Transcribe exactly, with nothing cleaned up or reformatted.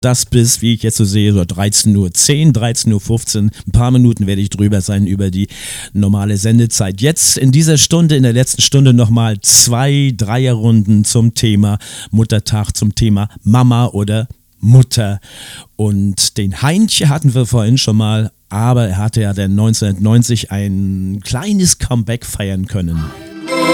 Das bis, wie ich jetzt so sehe, so dreizehn Uhr zehn, dreizehn Uhr fünfzehn. Ein paar Minuten werde ich drüber sein über die normale Sendezeit. Jetzt in dieser Stunde, in der letzten Stunde nochmal zwei Dreierrunden zum Thema Muttertag, zum Thema Mama oder Mutter. Und den Heinche hatten wir vorhin schon mal, aber er hatte ja dann neunzehnhundertneunzig ein kleines Comeback feiern können.